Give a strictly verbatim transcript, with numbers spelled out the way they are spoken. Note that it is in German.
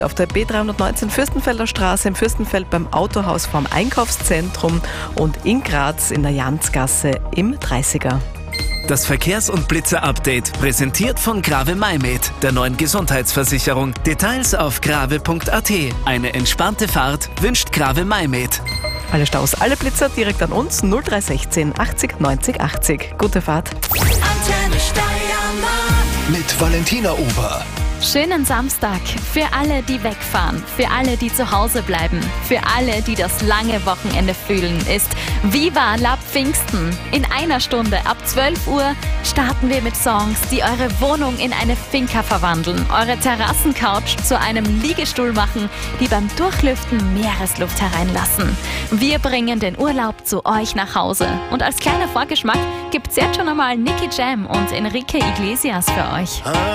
Auf der B dreihundertneunzehn Fürstenfelder Straße, im Fürstenfeld beim Autohaus vorm Einkaufszentrum und in Graz in der Jansgasse im dreißiger. Das Verkehrs- und Blitzer-Update, präsentiert von Grave Maimed, der neuen Gesundheitsversicherung. Details auf grave punkt a t. Eine entspannte Fahrt wünscht Grave Maimed. Alle Staus, alle Blitzer direkt an uns null drei eins sechs achtzig neunzig achtzig. Gute Fahrt. Antenne Steiermark. Mit Valentina Ober. Schönen Samstag für alle, die wegfahren, für alle, die zu Hause bleiben, für alle, die das lange Wochenende fühlen, ist Viva la Pfingsten. In einer Stunde ab zwölf Uhr starten wir mit Songs, die eure Wohnung in eine Finca verwandeln, eure Terrassencouch zu einem Liegestuhl machen, die beim Durchlüften Meeresluft hereinlassen. Wir bringen den Urlaub zu euch nach Hause. Und als kleiner Vorgeschmack gibt's jetzt schon einmal Nicky Jam und Enrique Iglesias für euch.